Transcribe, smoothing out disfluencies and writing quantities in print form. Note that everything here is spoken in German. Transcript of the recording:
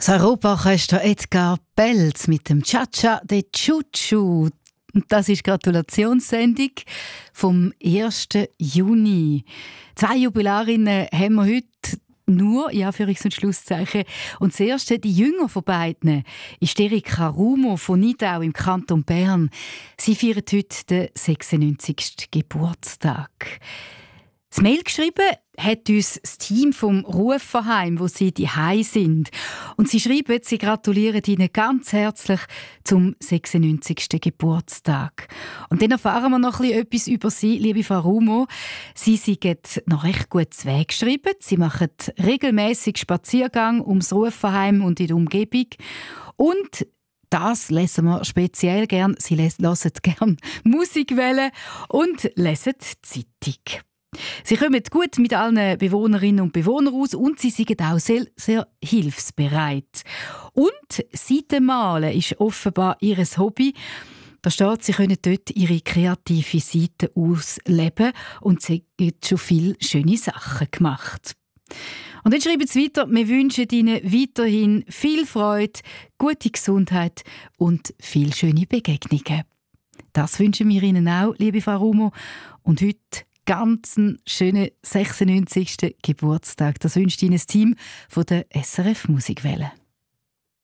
Das Europaorchester Edgar Belz mit dem Cha-Cha de Chuchu. Das ist die Gratulationssendung vom 1. Juni. 2 Jubilarinnen haben wir heute nur, ja, Anführungs- und Schlusszeichen. Und das erste, die Jünger von beiden, ist Erika Rumo von Nidau im Kanton Bern. Sie feiert heute den 96. Geburtstag. Das Mail geschrieben hat uns das Team vom Ruferheim, wo sie daheim sind. Und sie schreiben, sie gratulieren Ihnen ganz herzlich zum 96. Geburtstag. Und dann erfahren wir noch etwas über Sie, liebe Frau Rumo. Sie sind noch recht gut zu Weg geschrieben. Sie machen regelmäßig Spaziergang ums Ruferheim und in der Umgebung. Und das lesen wir speziell gern. Sie hören gern Musikwelle und lesen die Zeitung. Sie kommen gut mit allen Bewohnerinnen und Bewohnern aus und sie sind auch sehr, sehr hilfsbereit. Und Seitenmalen ist offenbar ihr Hobby. Da steht, sie können dort ihre kreative Seite ausleben und sie haben schon viele schöne Sachen gemacht. Und dann schreiben sie weiter, wir wünschen Ihnen weiterhin viel Freude, gute Gesundheit und viele schöne Begegnungen. Das wünschen wir Ihnen auch, liebe Frau Rumo. Und heute ganz schönen 96. Geburtstag. Das wünscht Ihnen das Team von der SRF Musikwelle.